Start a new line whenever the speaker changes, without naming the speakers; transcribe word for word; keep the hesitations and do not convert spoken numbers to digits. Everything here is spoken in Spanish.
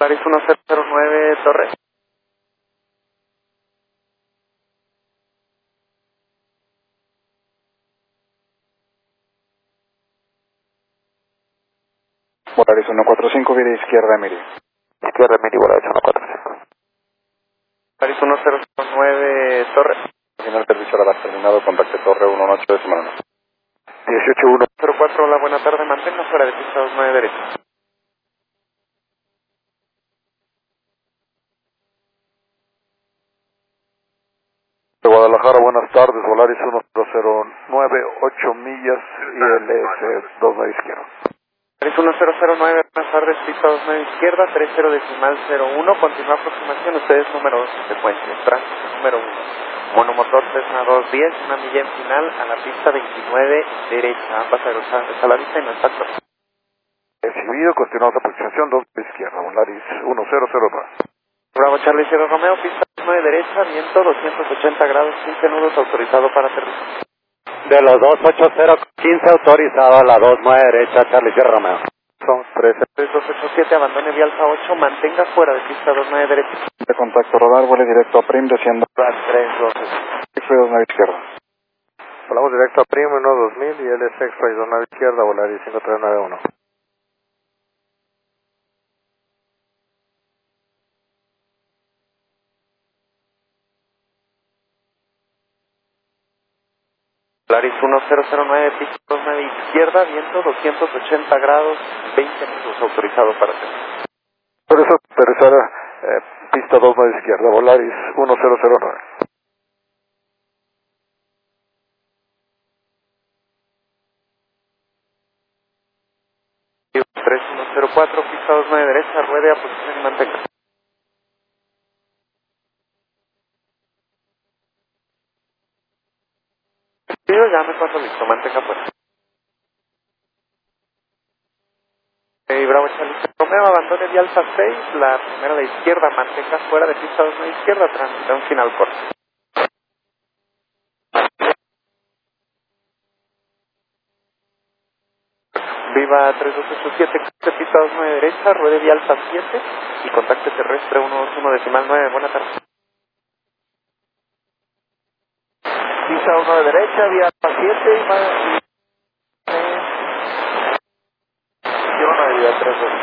Paris uno cero cero nueve Torres.
Volaris uno cuatro cinco, vía izquierda, Miri.
Izquierda, Miri, Volaris uno cuatro cinco.
Paris uno cero cero nueve Torres.
Final servicio radar terminado, contacte Torre uno ocho de semana uno.
dieciocho uno.
cero cuatro, hola, buena tarde, mantenga fuera de pista dos nueve derecha.
De Guadalajara, buenas tardes, Volaris uno cero cero nueve, ocho millas, I L S dos nueve izquierda.
Paris uno cero cero nueve, buenas tardes, pista dos nueve izquierda, treinta decimal cero uno, continúa aproximación, ustedes número dos en secuencia, tránsito número uno. Monomotor Cessna dos diez, una milla en final a la pista veintinueve derecha, ambas aeronaves a la vista y no está claro.
Recibido, continuamos aproximación dos izquierda, Volaris uno cero cero nueve.
Bravo Charlie Sierra Romeo, pista nueve derecha, viento doscientos ochenta grados, quince nudos, autorizado para aterrizar.
De los dos ocho cero quince autorizado a la dos nueve derecha, Charlie Sierra Romeo.
Son trece.
tres dos ocho siete, abandone vía Alfa ocho, mantenga fuera de pista dos nueve derecha.
De contacto radar, vuele directo a Prim, desciendo.
tres dos.
X-Ray dos nueve izquierda.
Volamos directo a Prim, uno dos mil y L S X-Ray dos nueve izquierda, Volaris cinco tres nueve uno.
Polaris uno cero cero nueve, pista dos nueve izquierda, viento doscientos ochenta grados, veinte minutos, autorizado para aterrizar.
Por eso, aterrizar eh, pista dos nueve izquierda, Volaris uno cero cero nueve.
tres uno cero cuatro, pista dos nueve derecha, ruede a posición y mantenga. Yo ya me paso listo, mantenga fuera. Eh, Bravo Charlie Romeo, abandone vía Alfa seis, la primera de izquierda, mantenga fuera de pista dos nueve izquierda, transita un final corto. Viva tres dos ocho siete, pista dos nueve derecha, ruede vía Alfa siete y contacte terrestre uno dos uno decimal nueve, buena tarde.
Pista uno de derecha, vía Alfa siete y más...
Quiero una de vía tres dos.